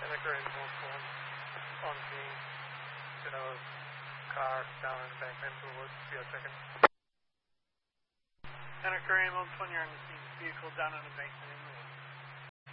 Enter ambulance 1 on scene. Should have a car down in the embankment into the woods. Be a second. Enter ambulance 1, you're on the scene. Vehicle down in the embankment in the woods.